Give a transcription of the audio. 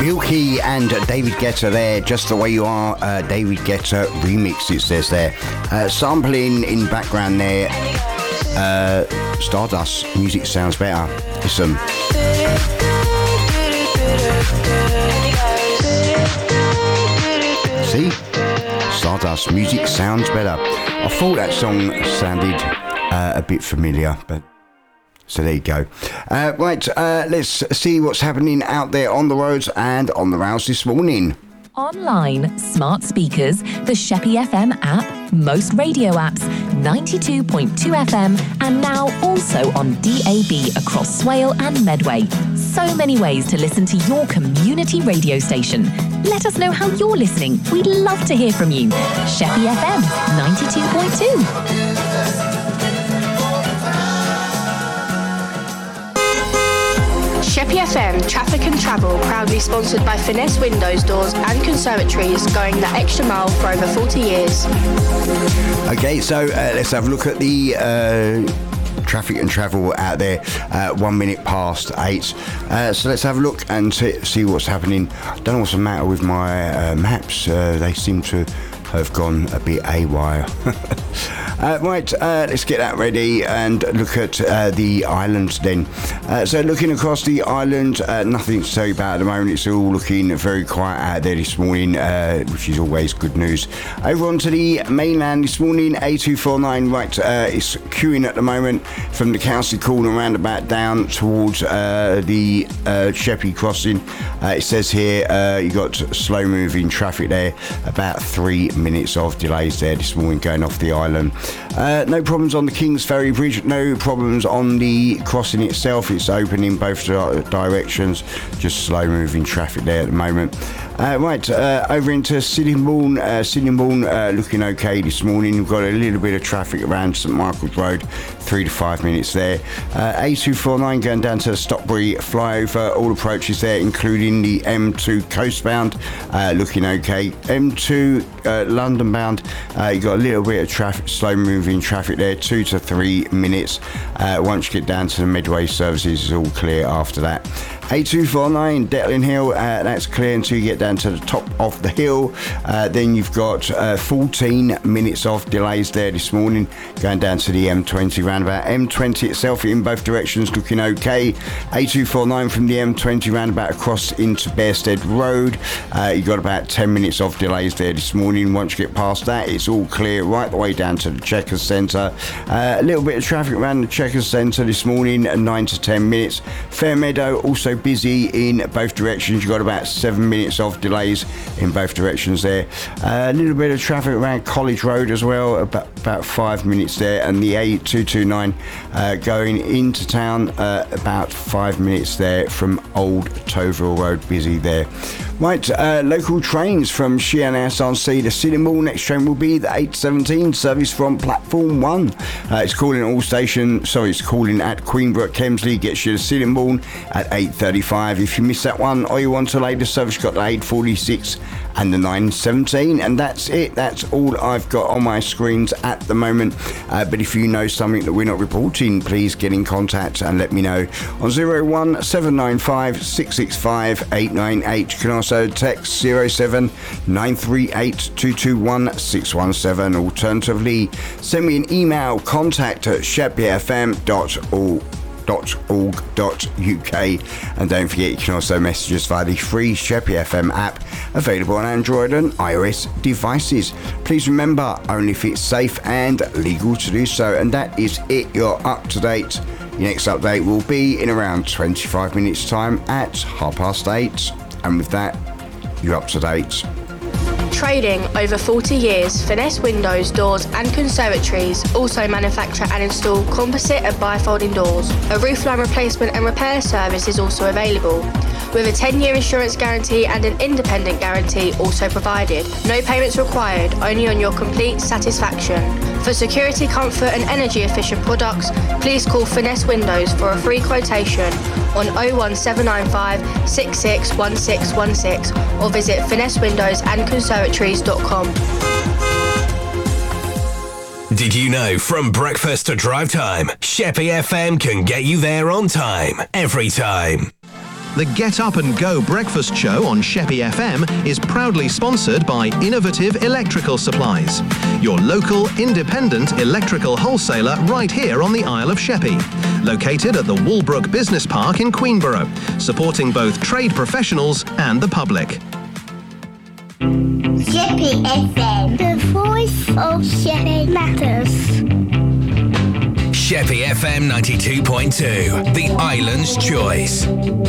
Bilky and David Guetta there, Just the Way You Are, David Guetta remix, it says there. Sampling in background there, Stardust, Music Sounds Better. Listen. See? Stardust, Music Sounds Better. I thought that song sounded a bit familiar, but so there you go. Right, let's see what's happening out there on the roads and on the rails this morning. Online, smart speakers, the Sheppy FM app, most radio apps, 92.2 FM, and now also on DAB across Swale and Medway. So many ways to listen to your community radio station. Let us know how you're listening. We'd love to hear from you. Sheppy FM 92.2. Sheppy FM Traffic and Travel, proudly sponsored by Finesse Windows, Doors and Conservatories, going the extra mile for over 40 years. Okay, so let's have a look at the traffic and travel out there. 1 minute past 8. So let's have a look and see what's happening. Don't know what's the matter with my maps. They seem to have gone a bit haywire. Right, let's get that ready and look at the islands then. So looking across the island, nothing to tell you about at the moment. It's all looking very quiet out there this morning, which is always good news. Over onto the mainland this morning, A249, right, it's queuing at the moment from the Council Corner roundabout down towards the Sheppey crossing. It says here you got slow moving traffic there, about 3 minutes of delays there this morning going off the island. No problems on the Kings Ferry Bridge, no problems on the crossing itself. It's open in both directions, just slow moving traffic there at the moment. Right, over into Sittingbourne. Sittingbourne looking okay this morning. We've got a little bit of traffic around St Michael's Road, 3 to 5 minutes there. A249 going down to Stockbury flyover, all approaches there, including the M2 coastbound, looking okay. M2 London bound, you've got a little bit of traffic, slow moving traffic there, 2 to 3 minutes. Once you get down to the Medway services, it's all clear after that. A249 Detling Hill, that's clear until you get down to the top of the hill. Then you've got 14 minutes of delays there this morning going down to the M20 roundabout. M20 itself in both directions looking okay. A249 from the M20 roundabout across into Bearsted Road, you've got about 10 minutes of delays there this morning. Once you get past that, it's all clear right the way down to the Chequers Centre. A little bit of traffic around the Chequers Centre this morning, 9 to 10 minutes. Fairmeadow also busy in both directions. You've got about 7 minutes of delays in both directions there. A little bit of traffic around College Road as well, about 5 minutes there. And the A229 going into town, about 5 minutes there from Old Toville Road, busy there. Right, local trains from Sheerness on Sea to Sittingbourne. Next train will be the 8:17 service from platform 1. It's calling it's calling at Queenbrook Kemsley, gets you to Sittingbourne at 8:35. If you miss that one or you want to latest service, you've got the 8:46 and the 9:17, and that's it. That's all I've got on my screens at the moment. But if you know something that we're not reporting, please get in contact and let me know on 01795 665 898. You can also text 07938 221 617. Alternatively, send me an email, contact at sheppyfm.org.uk, and don't forget you can also message us via the free Sheppy FM app, available on Android and iOS devices. Please remember, only if it's safe and legal to do so. And that is it. You're up to date. Your next update will be in around 25 minutes time at 8:30, and with that you're up to date. Trading over 40 years, Finesse Windows, Doors and Conservatories also manufacture and install composite and bifolding doors. A roofline replacement and repair service is also available, with a 10-year insurance guarantee and an independent guarantee also provided. No payments required, only on your complete satisfaction. For security, comfort and energy efficient products, please call Finesse Windows for a free quotation on 01795 661616 or visit finessewindowsandconservatories.com. Did you know from breakfast to drive time, Sheppy FM can get you there on time, every time. The Get Up and Go breakfast show on Sheppey FM is proudly sponsored by Innovative Electrical Supplies, your local independent electrical wholesaler right here on the Isle of Sheppey, located at the Walbrook Business Park in Queenborough, supporting both trade professionals and the public. Sheppey FM, the voice of Sheppey matters. Sheppey FM 92.2, the island's choice.